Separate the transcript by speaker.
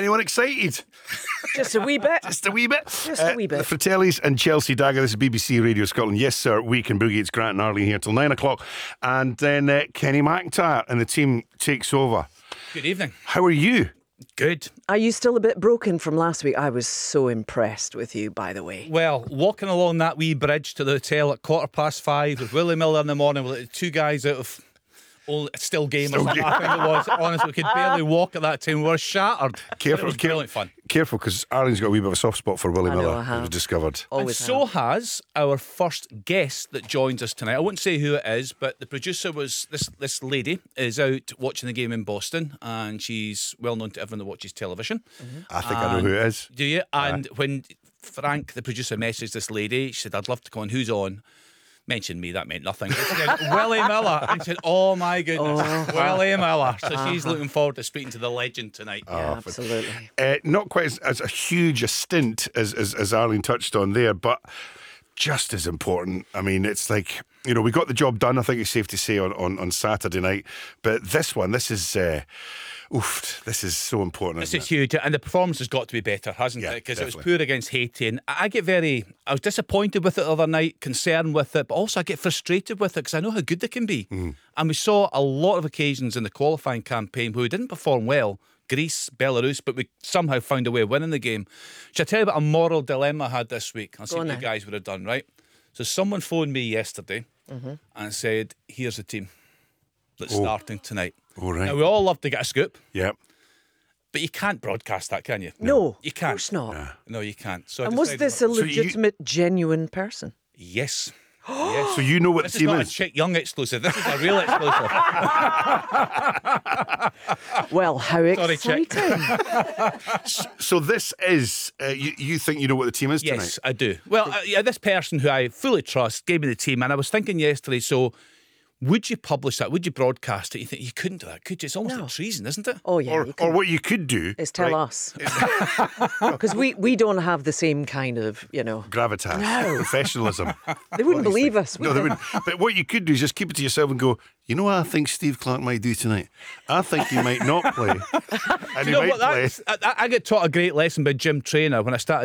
Speaker 1: Anyone excited?
Speaker 2: Just a wee bit.
Speaker 1: Just a wee bit.
Speaker 2: Just a wee bit.
Speaker 1: The Fratellis and Chelsea Dagger. This is BBC Radio Scotland. Yes, sir. Week in Boogie. It's Grant and Arlene here till 9 o'clock. And then Kenny McIntyre and the team takes over.
Speaker 3: Good evening.
Speaker 1: How are you?
Speaker 3: Good.
Speaker 2: Are you still a bit broken from last week? I was so impressed with you, by the way.
Speaker 3: Well, walking along that wee bridge to the hotel at 5:15 with Willie Miller in the morning with the two guys out of still game or something, I think it was. Honestly, we could barely walk at that time. We were shattered.
Speaker 1: Careful,
Speaker 3: it was brilliant fun.
Speaker 1: Careful, because Arlene's got a wee bit of a soft spot for Willie Miller, we've discovered.
Speaker 2: Always
Speaker 3: and so has our first guest that joins us tonight. I won't say who it is, but the producer was this lady is out watching the game in Boston, and she's well known to everyone that watches television.
Speaker 1: I think I know who it is.
Speaker 3: Do you? And when Frank, the producer, messaged this lady, she said, "I'd love to come on. Who's on?" Mentioned me, that meant nothing. Willie Miller. And she said, "Oh my goodness, Willie Miller." So she's looking forward to speaking to the legend tonight.
Speaker 2: Yeah, absolutely.
Speaker 1: Not quite as a huge a stint as Arlene touched on there, but just as important. I mean, it's like, you know, we got the job done, I think it's safe to say, on Saturday night. But this is so important.
Speaker 3: This is huge, and the performance has got to be better, hasn't it? Because it was poor against Haiti, and I was disappointed with it the other night, concerned with it, but also I get frustrated with it because I know how good they can be. And we saw a lot of occasions in the qualifying campaign where we didn't perform well. Greece, Belarus, but we somehow found a way of winning the game. Should I tell you about a moral dilemma I had this week? I'll see what you guys would have done, right? So someone phoned me yesterday and said, "Here's the team that's starting tonight."
Speaker 1: All right.
Speaker 3: Now, we all love to get a scoop.
Speaker 1: Yeah.
Speaker 3: But you can't broadcast that, can you?
Speaker 2: No,
Speaker 3: you can't.
Speaker 2: Of course not.
Speaker 3: No, you can't. So
Speaker 2: And was this a legitimate, genuine person?
Speaker 3: Yes. Yes.
Speaker 1: So you know what
Speaker 3: This
Speaker 1: the
Speaker 3: is
Speaker 1: team
Speaker 3: not
Speaker 1: is?
Speaker 3: a Chick Young exclusive. This is a real exclusive.
Speaker 2: Well, how
Speaker 3: Sorry,
Speaker 2: exciting.
Speaker 1: So this is, you think you know what the team is tonight?
Speaker 3: Yes, I do. Well, this person who I fully trust gave me the team, and I was thinking yesterday, so would you publish that? Would you broadcast it? You think you couldn't do that, could you? It's almost like treason, isn't it?
Speaker 2: Oh, yeah.
Speaker 1: Or what you could do
Speaker 2: is tell us. Because we don't have the same kind of,
Speaker 1: gravitas, professionalisal.
Speaker 2: They wouldn't believe us.
Speaker 1: No, they wouldn't. But what you could do is just keep it to yourself and go, you know what I think Steve Clarke might do tonight? I think he might not play. And he might play.
Speaker 3: I got taught a great lesson by Jim Traynor when I started